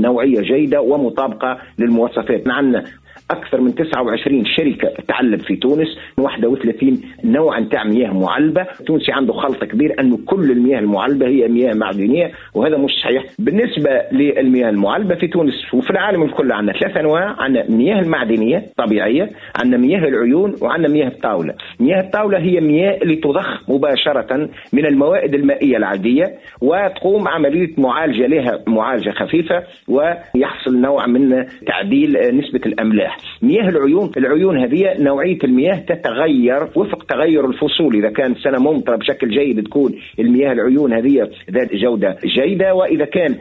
نوعية جيدة ومطابقة للمواصفات. عندنا أكثر من 29 شركة تعلب في تونس، 31 نوع نتاع مياه معلبة. تونسي عنده خلط كبير أنه كل المياه المعلبة هي مياه معدنية، وهذا مش صحيح. بالنسبة للمياه المعلبة في تونس وفي العالم الكل عندنا 3 أنواع. عندنا مياه المعدنية طبيعية، عندنا مياه العيون، وعندنا مياه الطاولة. مياه الطاولة هي مياه اللي تضخ مباشرة من الموائد المائية العادية، وتقوم عملية معالجة لها، معالجة خفيفة، ويحصل نوع من تعديل نسبة الأملاح. مياه العيون هذه نوعية المياه تتغير وفق تغير الفصول. إذا كان سنة ممطرة بشكل جيد تكون المياه العيون هذه ذات جودة جيدة، وإذا كان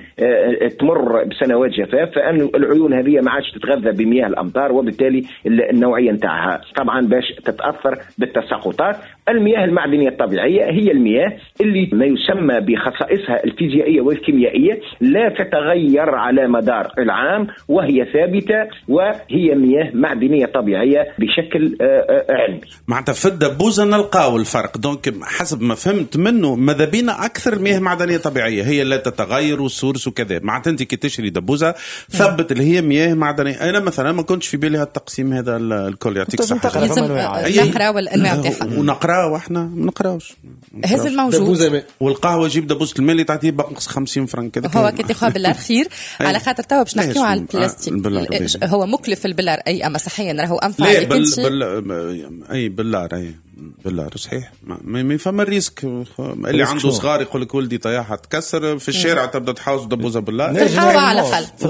تمر بسنوات جفاف فإن العيون هذه ما عادش تتغذى بمياه الأمطار، وبالتالي النوعية نتاعها طبعا باش تتأثر بالتساقطات. المياه المعدنية الطبيعية هي المياه اللي ما يسمى بخصائصها الفيزيائية والكيميائية لا تتغير على مدار العام، وهي ثابتة، وهي مياه معدنية طبيعية بشكل علمي. معناتها في الدبوزة نلقاو الفرق. دونك حسب ما فهمت منه ماذا بينا أكثر مياه معدنية طبيعية هي لا تتغير والسورس وكذا. معناتها أنت كي تشري دبوزة ثبت اللي هي مياه معدنية. أنا مثلا ما كنتش في بالي هالتقسيم هذا الكل. يعطيك الصحة. لازم نقرأ والأنواع تاعها ونقرأ وإحنا ما نقراوش. هذا الموجود. والقهوة جيب دبوزة الماء اللي تعطيه بنقص 50 فرنك كذا. هو كتخوا بالأخير على خاطر توا باش نحكيو على البلاستيك. هو مكلف البلار أي أما صحيا راهو أنفع لك أنت. أي بالله صحيح. ما فما الريسك اللي عنده صغار يقول لك ولدي طياحة تكسر في الشارع تبدا تحاوز دبوزة بالله. في القهوة على الأقل. في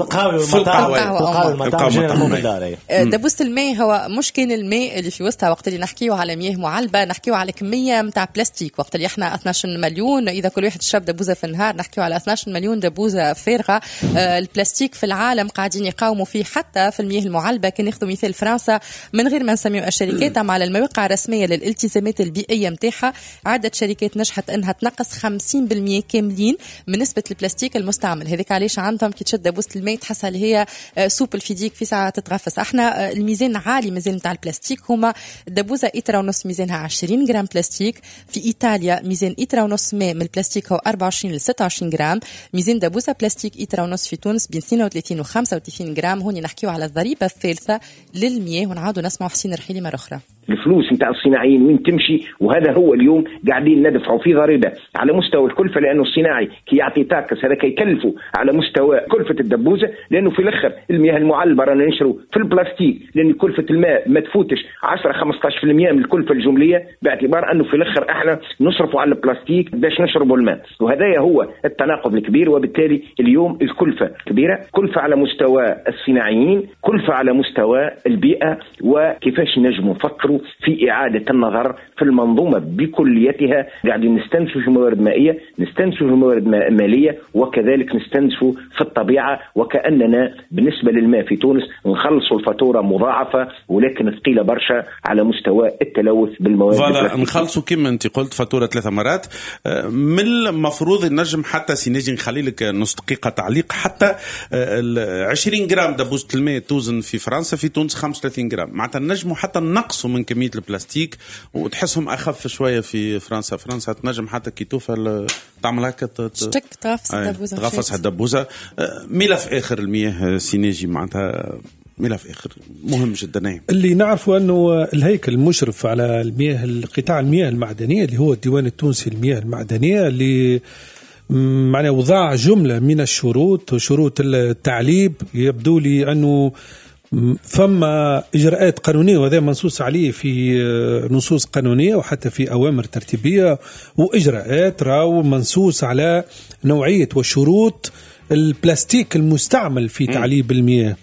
القهوة والمطاعم. دبوزة الماء هو مش كان الماء اللي في وسطها وقت اللي نحكيو على مياه معلبة نحكيو على كمية متاع بلاستيك. وقت اللي احنا 12 مليون إذا كل واحد شرب دبوزة في النهار نحكيو على 12 مليون دبوزة فارغة. البلاستيك في العالم قاعدين يقاوموا فيه حتى في المياه المعلبة. كان ياخذوا مثال فرنسا من غير ما نسميو الشركات على المواقع الرسمية للالتزامات البيئية متاعها عدة شركات نجحت انها تنقص 50% كاملين من نسبة البلاستيك المستعمل. هذيك علاش عندهم كي تشد دبوزة الماء تحسها اللي هي سوب الفيديك في ساعة تتغفص. احنا الميزان عالي مازال نتاع البلاستيك. هما دبوزة إترا ونص ميزانها 20 جرام بلاستيك. في إيطاليا ميزان إترا ونص ماء من البلاستيك هو 24 ل 26 جرام. ميزان دبوزة بلاستيك إترا ونص في تونس بين 32 و 35 جرام. هوني نحكيو على الضريبة الثالثة للمياه. ونعاودوا نسمعوا حسين رحيلي مرة أخرى. الفلوس نتاع الصناعيين وين تمشي، وهذا هو اليوم قاعدين ندفعوا في ضريبه على مستوى الكلفه، لانه الصناعي كي يعطي تاكس هذا كيكلفوا على مستوى كلفه الدبوزه، لانه في الاخر المياه المعلبه رانا نشروا في البلاستيك، لان كلفه الماء ما تفوتش 10-15% من الكلفه الجمليه، باعتبار انه في الاخر احنا نصرفوا على البلاستيك باش نشربوا الماء، وهذا هو التناقض الكبير. وبالتالي اليوم الكلفه كبيره، كلفه على مستوى الصناعيين، كلفه على مستوى البيئه، وكيفاش نجموا نفكروا في إعادة النظر في المنظومة بكليتها. قاعدين نستنسجوا موارد مائية، نستنسجوا موارد مالية، وكذلك نستنسجوا في الطبيعة، وكأننا بالنسبة للماء في تونس نخلصوا الفاتورة مضاعفة ولكن ثقيلة برشا على مستوى التلوث بالمواد. نخلصوا كما أنت قلت فاتورة 3 مرات. من المفروض النجم حتى سينجي نخلي لك نص دقيقة تعليق. حتى 20 جرام دبوزة الماء توزن في فرنسا، في تونس 35 جرام. معناتها النجم حتى نقصوا من كمية البلاستيك وتحسهم أخف شوية في فرنسا. تنجم حتى كي توفى تعمل هكا تغفص الدبوزة. ملف آخر المياه سينيجي معناتها ملف آخر مهم جدا. اللي نعرفه أنه الهيكل المشرف على المياه قطاع المياه المعدنية اللي هو الديوان التونسي للمياه المعدنية اللي معناه وضع جملة من الشروط، شروط التعليب. يبدو لي أنه ثم إجراءات قانونية، وهذا منصوص عليه في نصوص قانونية وحتى في أوامر ترتيبية وإجراءات، راو منصوص على نوعية وشروط البلاستيك المستعمل في تعليب المياه.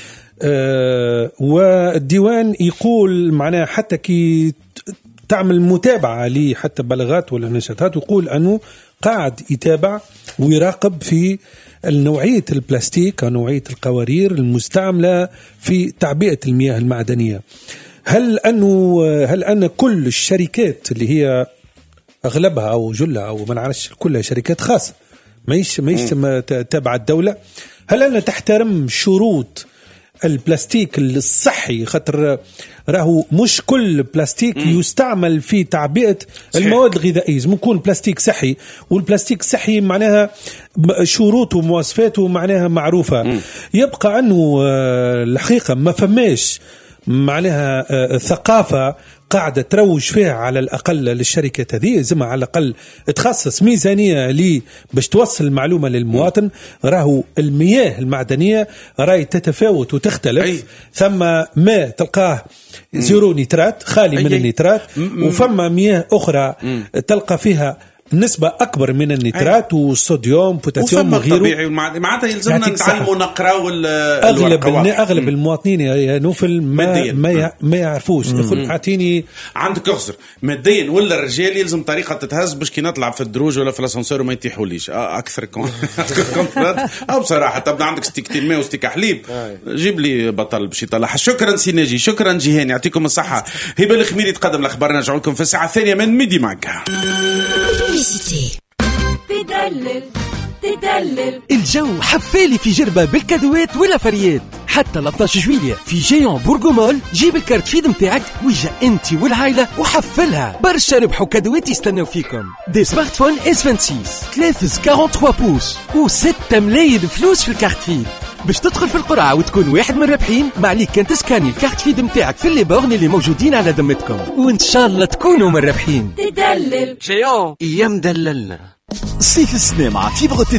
والديوان يقول معناه حتى كي تعمل متابعة لي حتى بلاغات ولا نشاطات، يقول أنه قاعد يتابع ويراقب في نوعية البلاستيك ونوعية القوارير المستعملة في تعبئة المياه المعدنية. هل أن كل الشركات اللي هي أغلبها أو جلها أو ما نعرفش كلها شركات خاصة ماهيش تابعة الدولة، هل أن تحترم شروط البلاستيك الصحي، خاطر راهو مش كل بلاستيك يستعمل في تعبئة المواد الغذائية. ممكن بلاستيك صحي، والبلاستيك الصحي معناها شروطه ومواصفاته معناها معروفة. يبقى أنه الحقيقة ما فماش معناها ثقافة قاعدة تروج فيها على الأقل للشركات هذه. زعما على الأقل تخصص ميزانية لي باش توصل المعلومة للمواطن. راهو المياه المعدنية راهي تتفاوت وتختلف. ثم ما تلقاه زيرو نيترات، خالي من النيترات، وفما مياه أخرى تلقى فيها نسبة أكبر من النيترات والصوديوم بوتاسيوم وغيره. طبيعي معناتها يلزمنا نتعلموا نقراو أغلب المواطنين يا نوفل ما يعرفوش. يقول أعطيني عندك أخسر ماديا ولا الرجال يلزم طريقة تتهز باش كي نطلع في الدروج ولا في الأسانسير وما يتيحوليش أكثر كونفرات. أو بصراحة تبدا عندك ستيكتين ماء وستيك حليب جيب لي بطل باش يطلع. شكرا سي ناجي، شكرا جيهان، يعطيكم الصحة. هبة الخميري تقدم الأخبار، نرجع لكم في الساعة الثانية من ميدي معك. تدلل الجو حفالي في جربة بالكادوات ولا فريات. حتى 13 جويلية في جيون بورغومول جيب الكارت فيد متاعك ويجا انت والعائلة وحفلها. برشا ربحوا كادوات يستناو فيكم. دي سمارت فون S26 3 43 بوس و6 ملايين فلوس في الكارت فيد. باش تدخل في القرعة وتكون واحد من الرابحين، ما عليك كان تسكاني الكارت فيد متاعك في اللي بورن اللي موجودين على ذمتكم، وان شاء الله تكونوا من الرابحين. تدلل جيون ايام دللنا صيف السنة مع فيبر